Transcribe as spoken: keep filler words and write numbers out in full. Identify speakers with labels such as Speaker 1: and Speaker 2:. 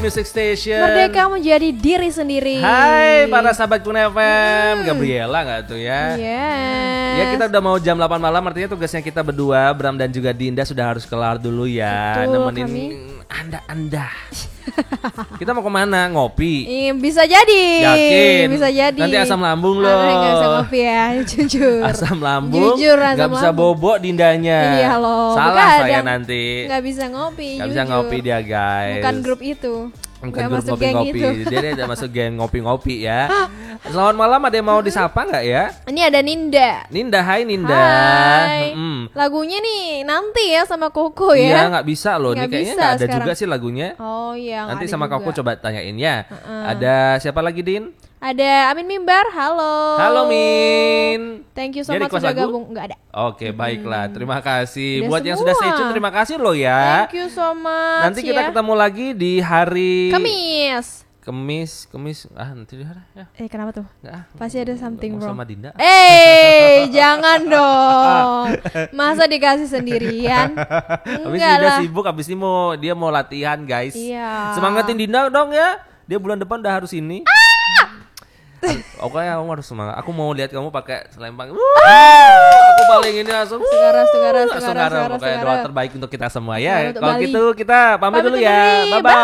Speaker 1: Music Station.
Speaker 2: Merdeka menjadi diri sendiri.
Speaker 1: Hai para sahabat Kun F M, hmm. Gabriela nggak tuh ya?
Speaker 2: Yes.
Speaker 1: Ya kita udah mau jam delapan malam, artinya tugasnya kita berdua, Bram dan juga Dinda sudah harus kelar dulu ya.
Speaker 2: Betul,
Speaker 1: nemenin
Speaker 2: kami.
Speaker 1: anda-anda. Kita mau kemana? Ngopi?
Speaker 2: Iya, bisa jadi.
Speaker 1: Yakin?
Speaker 2: Bisa jadi.
Speaker 1: Nanti asam lambung loh.
Speaker 2: Nggak bisa ngopi ya, jujur.
Speaker 1: Asam lambung.
Speaker 2: Jujur asam
Speaker 1: Gak bisa
Speaker 2: lambung.
Speaker 1: bobok Dindanya.
Speaker 2: Iya loh.
Speaker 1: Salah
Speaker 2: Bukan,
Speaker 1: saya nanti.
Speaker 2: Nggak bisa ngopi.
Speaker 1: Gak bisa
Speaker 2: jujur.
Speaker 1: ngopi dia guys.
Speaker 2: Bukan grup itu.
Speaker 1: Bukan
Speaker 2: Nggak
Speaker 1: grup
Speaker 2: masuk geng
Speaker 1: ngopi-ngopi.
Speaker 2: itu.
Speaker 1: Dia dia masuk geng ngopi-ngopi ya. Selamat malam, ada yang mau disapa nggak ya?
Speaker 2: Ini ada Ninda.
Speaker 1: Ninda, hai Ninda.
Speaker 2: Hai.
Speaker 1: Mm-mm.
Speaker 2: Lagunya nih nanti ya sama Koko
Speaker 1: Iya,
Speaker 2: ya.
Speaker 1: nggak bisa loh.
Speaker 2: Nggak
Speaker 1: Ini kayaknya
Speaker 2: bisa
Speaker 1: nggak ada
Speaker 2: sekarang.
Speaker 1: juga sih lagunya.
Speaker 2: Oh iya.
Speaker 1: Nanti
Speaker 2: ada
Speaker 1: sama
Speaker 2: juga.
Speaker 1: Koko coba tanyain ya.
Speaker 2: Uh-uh.
Speaker 1: Ada siapa lagi, Din?
Speaker 2: Ada Amin Mimbar. Halo.
Speaker 1: Halo Min.
Speaker 2: Thank you so
Speaker 1: Dia
Speaker 2: much
Speaker 1: request
Speaker 2: sudah
Speaker 1: lagu?
Speaker 2: gabung. Nggak ada.
Speaker 1: Oke, baiklah. Terima kasih
Speaker 2: Udah
Speaker 1: buat yang
Speaker 2: semua.
Speaker 1: sudah stay tune. Terima kasih loh ya.
Speaker 2: Thank you so much.
Speaker 1: Nanti kita
Speaker 2: ya.
Speaker 1: ketemu lagi di hari
Speaker 2: Kamis.
Speaker 1: Kemis, Kemis. Ah, nanti di hari ya.
Speaker 2: Eh kenapa tuh?
Speaker 1: Nggak, ah.
Speaker 2: Pasti ada something
Speaker 1: Mau
Speaker 2: wrong.
Speaker 1: sama Dinda.
Speaker 2: Eh, jangan dong. Masa dikasih sendirian?
Speaker 1: Habis
Speaker 2: Enggak
Speaker 1: Dinda
Speaker 2: lah.
Speaker 1: sibuk, habis ini mau dia mau latihan, guys.
Speaker 2: Iya.
Speaker 1: Semangatin Dinda dong ya. Dia bulan depan udah harus ini. Oke, kamu harus semangat. Aku mau lihat kamu pakai selempang. Aku paling ini langsung.
Speaker 2: Sekarang, sekarang,
Speaker 1: Langsung
Speaker 2: sekarang,
Speaker 1: garang.
Speaker 2: sekarang,
Speaker 1: Pokoknya doa
Speaker 2: sekarang.
Speaker 1: terbaik untuk kita semua
Speaker 2: Selamat
Speaker 1: ya.
Speaker 2: untuk
Speaker 1: Kalau
Speaker 2: Bali.
Speaker 1: gitu kita pamit
Speaker 2: Pamit
Speaker 1: dulu
Speaker 2: undur
Speaker 1: ya.
Speaker 2: diri.
Speaker 1: Bye bye.